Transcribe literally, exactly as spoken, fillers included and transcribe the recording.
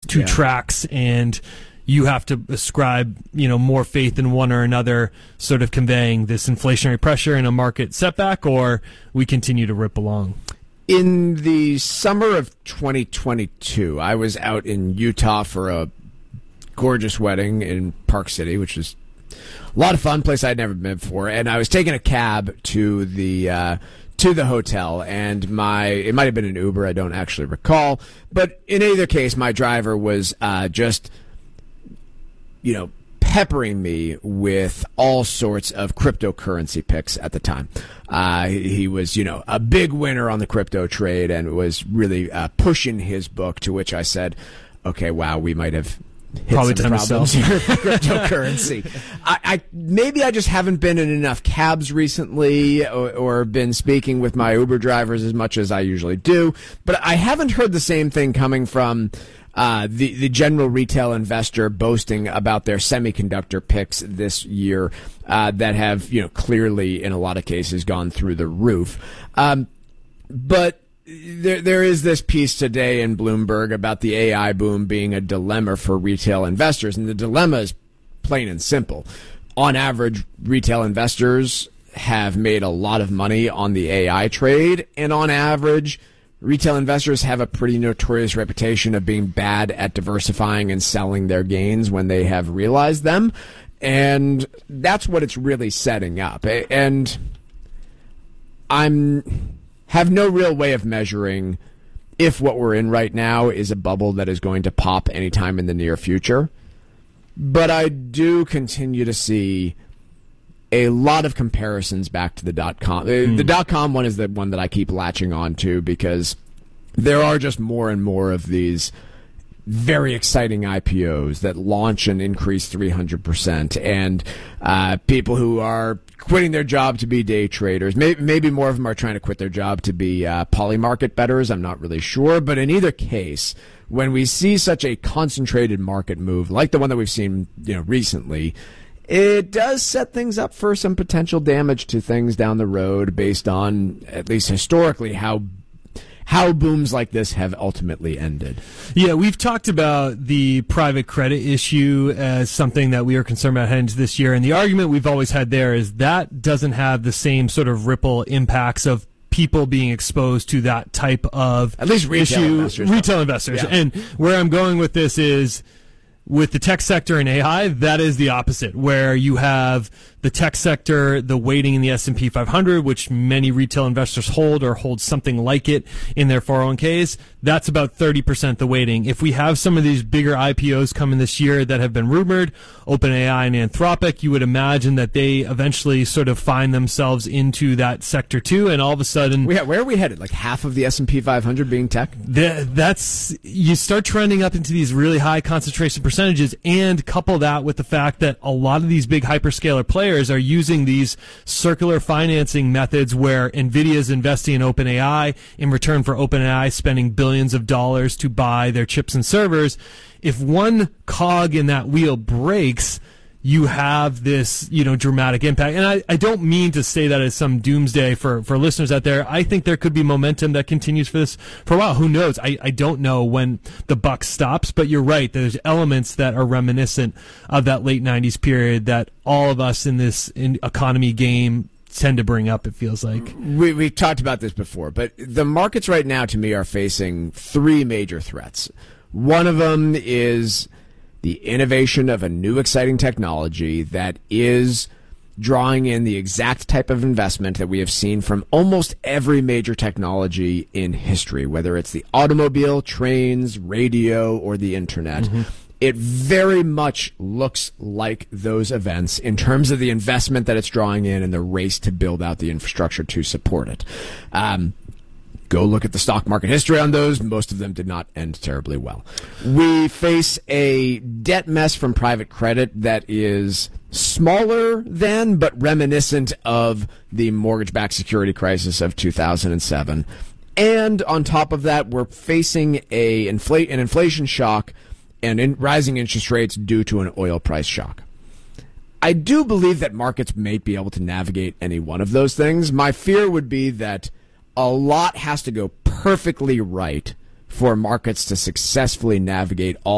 two yeah. tracks, and you have to ascribe, you know, more faith in one or another, sort of conveying this inflationary pressure in a market setback, or we continue to rip along? In the summer of twenty twenty-two, I was out in Utah for a gorgeous wedding in Park City, which was a lot of fun, place I'd never been before, and I was taking a cab to the uh, to the hotel, and my it might have been an Uber, I don't actually recall, but in either case, my driver was uh, just, you know, peppering me with all sorts of cryptocurrency picks at the time. Uh, he was, you know, a big winner on the crypto trade and was really uh, pushing his book, to which I said, okay, wow, we might have hit Probably some problems time to here for cryptocurrency. I, I maybe I just haven't been in enough cabs recently, or, or been speaking with my Uber drivers as much as I usually do, but I haven't heard the same thing coming from Uh, the, the general retail investor boasting about their semiconductor picks this year uh, that have, you know, clearly in a lot of cases gone through the roof. Um, but there there is this piece today in Bloomberg about the A I boom being a dilemma for retail investors, and the dilemma is plain and simple. On average, retail investors have made a lot of money on the A I trade, and on average, retail investors have a pretty notorious reputation of being bad at diversifying and selling their gains when they have realized them. And that's what it's really setting up. And I'm have no real way of measuring if what we're in right now is a bubble that is going to pop anytime in the near future. But I do continue to see a lot of comparisons back to the dot-com. Mm. The dot-com one is the one that I keep latching on to because there are just more and more of these very exciting I P Os that launch and increase three hundred percent, and uh, people who are quitting their job to be day traders. Maybe, maybe more of them are trying to quit their job to be uh, polymarket bettors. I'm not really sure. But in either case, when we see such a concentrated market move, like the one that we've seen, you know, recently, it does set things up for some potential damage to things down the road based on, at least historically, how how booms like this have ultimately ended. Yeah, we've talked about the private credit issue as something that we are concerned about heading into this year, and the argument we've always had there is that doesn't have the same sort of ripple impacts of people being exposed to that type of At least retail issue, investors. retail investors. Yeah. And where I'm going with this is, with the tech sector and A I, that is the opposite, where you have the tech sector, the weighting in the S and P five hundred, which many retail investors hold or hold something like it in their four oh one k's. That's about thirty percent the weighting. If we have some of these bigger I P Os coming this year that have been rumored, OpenAI and Anthropic, you would imagine that they eventually sort of find themselves into that sector too, and all of a sudden... We ha- where are we headed? Like half of the S and P five hundred being tech? The, that's you start trending up into these really high concentration percentages, and couple that with the fact that a lot of these big hyperscaler players are using these circular financing methods where NVIDIA is investing in OpenAI in return for OpenAI spending billions of dollars to buy their chips and servers. If one cog in that wheel breaks, you have this, you know, dramatic impact. And I, I don't mean to say that as some doomsday for, for listeners out there. I think there could be momentum that continues for this for a while. Who knows? I, I don't know when the buck stops, but you're right. There's elements that are reminiscent of that late nineties period that all of us in this in economy game tend to bring up, it feels like. We, we've talked about this before, but the markets right now, to me, are facing three major threats. One of them is the innovation of a new exciting technology that is drawing in the exact type of investment that we have seen from almost every major technology in history, whether it's the automobile, trains, radio, or the internet. Mm-hmm. It very much looks like those events in terms of the investment that it's drawing in and the race to build out the infrastructure to support it. Um, Go look at the stock market history on those. Most of them did not end terribly well. We face a debt mess from private credit that is smaller than, but reminiscent of the mortgage-backed security crisis of two thousand seven. And on top of that, we're facing a infl- an inflation shock and in rising interest rates due to an oil price shock. I do believe that markets may be able to navigate any one of those things. My fear would be that a lot has to go perfectly right for markets to successfully navigate all